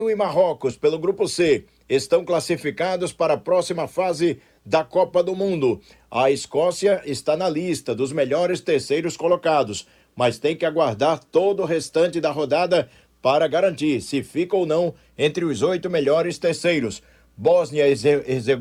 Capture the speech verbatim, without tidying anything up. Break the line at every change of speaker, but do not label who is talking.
e Marrocos, pelo Grupo C, estão classificados para a próxima fase da Copa do Mundo. A Escócia está na lista dos melhores terceiros colocados, mas tem que aguardar todo o restante da rodada para garantir se fica ou não entre os oito melhores terceiros. Bósnia e Herzegovina